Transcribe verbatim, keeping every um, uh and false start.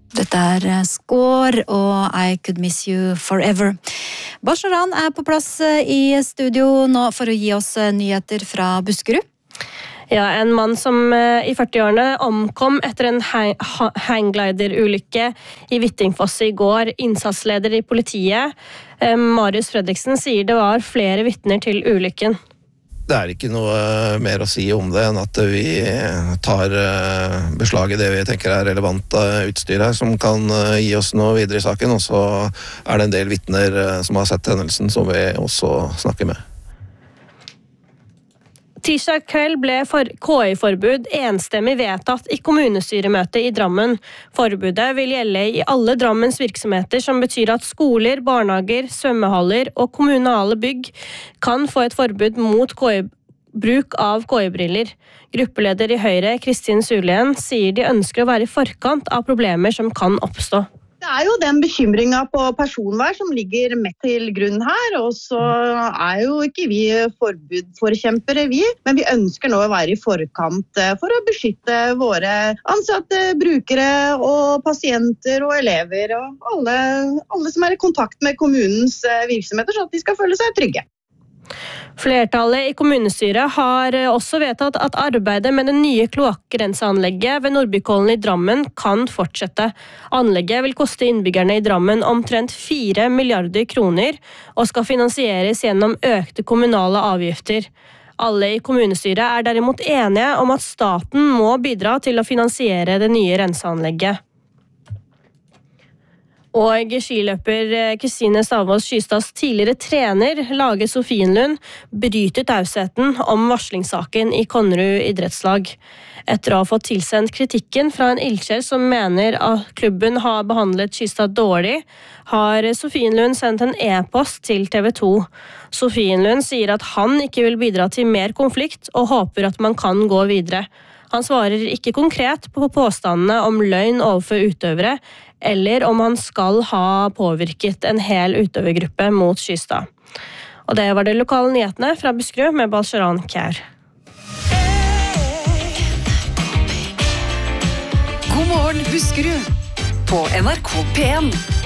Dette er Skår og I Could Miss You Forever. Basharan er på plass i studio nå for å gi oss nyheter fra Buskerud. Ja, en mann som i førti-årene omkom etter en hangglider-ulykke i Hvittingfoss i går. Innsatsleder i politiet, Marius Fredriksen, sier det var flere vitner til ulykken. Det er ikke noe mer å si om det enn at vi tar beslag i det vi tenker er relevant utstyr her, som kan gi oss noe videre i saken, og så er det en del vitner som har sett hendelsen som vi også snakker med. Tirsdag kveld ble K I-forbud enstemmig vedtatt i kommunestyremøtet i Drammen. Forbudet vil gjelde i alle Drammens virksomheter, som betyr at skoler, barnehager, svømmehaller og kommunale bygg kan få et forbud mot K I bruk av K I-briller. Gruppeleder i Høyre, Kristin Sulien, sier de ønsker å være i forkant av problemer som kan oppstå. Det er jo den bekymringen på personvern som ligger med til grunn her, og så er jo ikke vi forbudforkjempere vi, men vi ønsker nå å være i forkant for å beskytte våre ansatte, brukere og pasienter og elever og alle, alle som er i kontakt med kommunens virksomheter, så at de skal føle seg trygge. Flertallet i kommunestyret har også vedtatt at arbeidet med det nye kloakkrenseanlegget ved Nordbykollen i Drammen kan fortsette. Anlegget vil koste innbyggerne i Drammen omtrent fire milliarder kroner og skal finansieres gjennom økte kommunale avgifter. Alle i kommunestyret er derimot enige om at staten må bidra til å finansiere det nye renseanlegget. Og skiløper Kristine Stavås Kystads tidligere trener, Lage Sofienlund, bryter tausheten om varslingssaken i Konnerud idrettslag. Etter å ha fått tilsendt kritikken fra en ildsjel som mener at klubben har behandlet Kystad dårlig, har Sofienlund sendt en e-post til T V to. Sofienlund sier at han ikke vil bidra til mer konflikt og håper at man kan gå videre. Han svarer ikke konkret på påstandene om løgn overfor utøvere, eller om han skal ha påvirket en hel utøvergruppe mot Kystad. Og det var det lokale nyhetene fra Buskerud med Basharan Kjær. God morgen, Buskerud, på N R K P en.